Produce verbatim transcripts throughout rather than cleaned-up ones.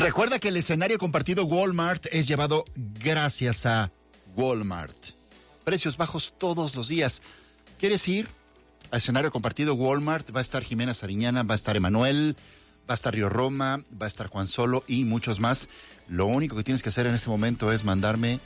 Recuerda que el escenario compartido Walmart es llevado gracias a Walmart. Precios bajos todos los días. ¿Quieres ir al escenario compartido Walmart? Va a estar Jimena Sariñana, va a estar Emanuel, va a estar Río Roma, va a estar Juan Solo y muchos más. Lo único que tienes que hacer en este momento es mandarme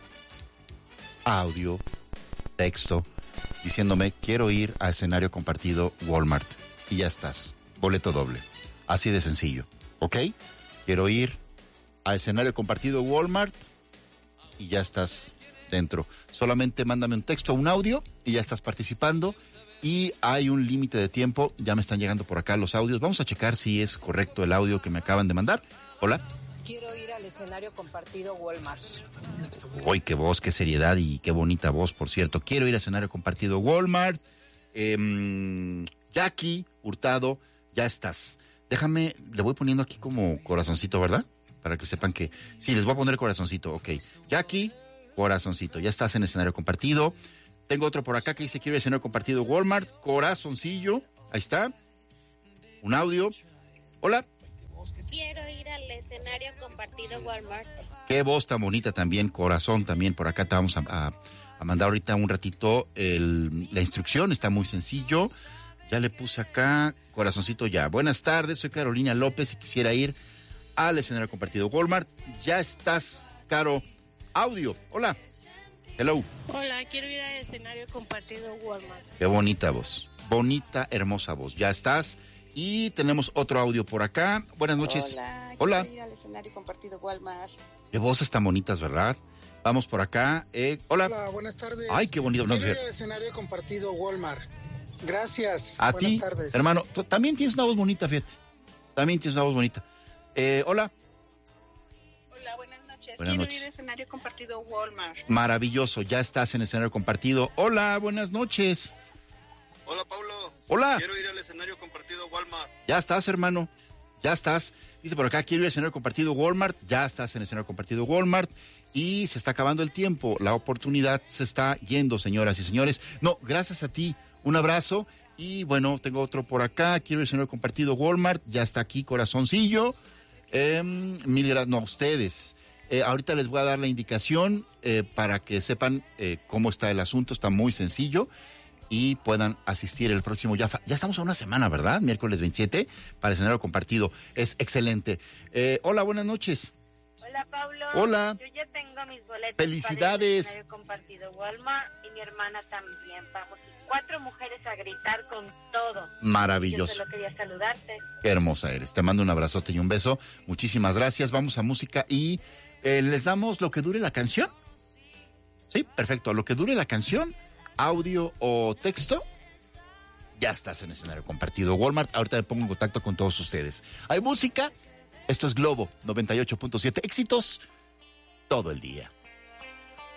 audio, texto, diciéndome quiero ir al escenario compartido Walmart. Y ya estás. Boleto doble. Así de sencillo. ¿Ok? Quiero ir al escenario compartido Walmart y ya estás dentro. Solamente mándame un texto, un audio y ya estás participando. Y hay un límite de tiempo. Ya me están llegando por acá los audios. Vamos a checar si es correcto el audio que me acaban de mandar. Hola. Quiero ir al escenario compartido Walmart. Uy, qué voz, qué seriedad y qué bonita voz, por cierto. Quiero ir al escenario compartido Walmart. Eh, Jackie Hurtado, ya estás. Déjame, le voy poniendo aquí como corazoncito, ¿verdad? Para que sepan que... Sí, les voy a poner corazoncito, ok. Jackie, corazoncito, ya estás en escenario compartido. Tengo otro por acá que dice quiero ir al escenario compartido Walmart, corazoncillo, ahí está. Un audio. Hola. Quiero ir al escenario compartido Walmart. Qué voz tan bonita también, corazón también. Por acá te vamos a, a, a mandar ahorita un ratito el, la instrucción, está muy sencillo. Ya le puse acá, corazoncito ya. Buenas tardes, soy Carolina López y quisiera ir al escenario compartido Walmart. Ya estás, Caro. Audio, hola. Hello. Hola, quiero ir al escenario compartido Walmart. Qué bonita voz, bonita, hermosa voz. Ya estás. Y tenemos otro audio por acá. Buenas noches. Hola. Hola. Quiero ir al escenario compartido Walmart. Qué voces tan bonitas, ¿verdad? Vamos por acá. Eh, hola. Hola, buenas tardes. Ay, qué bonito. Quiero No, ir al escenario compartido Walmart. Gracias. A buenas ti, tardes. hermano. Tú también tienes una voz bonita, fíjate. También tienes una voz bonita. Eh, hola. Hola, buenas noches. Buenas Quiero noches. ir al escenario compartido Walmart. Maravilloso. Ya estás en el escenario compartido. Hola, buenas noches. Hola, Pablo. Hola. Quiero ir al escenario compartido Walmart. Ya estás, hermano. Ya estás. Dice por acá, quiero ir al escenario compartido Walmart. Ya estás en el escenario compartido Walmart. Y se está acabando el tiempo. La oportunidad se está yendo, señoras y señores. No, gracias a ti. Un abrazo. Y bueno, tengo otro por acá. Quiero ir al escenario compartido Walmart. Ya está aquí, corazoncillo. Eh, mil gracias. No, ustedes. Eh, ahorita les voy a dar la indicación eh, para que sepan eh, cómo está el asunto. Está muy sencillo. Y puedan asistir el próximo, ya, fa- ya estamos a una semana, ¿verdad? Miércoles veintisiete, para el escenario compartido. Es excelente. Eh, hola, buenas noches. Hola, Pablo. Hola. Yo ya tengo mis boletos. Felicidades. Para el escenario compartido Walmart y mi hermana también. Vamos, cuatro mujeres a gritar con todo. Maravilloso. Yo solo quería saludarte. Qué hermosa eres. Te mando un abrazote y un beso. Muchísimas gracias. Vamos a música y eh, les damos lo que dure la canción. Sí, perfecto. Lo que dure la canción, audio o texto, ya estás en el escenario compartido Walmart. Ahorita me pongo en contacto con todos ustedes. Hay música. Esto es Globo noventa y ocho punto siete. Éxitos todo el día.